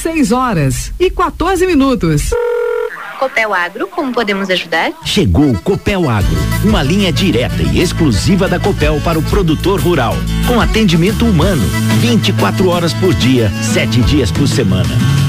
6h14. Copel Agro, como podemos ajudar? Chegou o Copel Agro, uma linha direta e exclusiva da Copel para o produtor rural, com atendimento humano, 24 horas por dia, 7 dias por semana.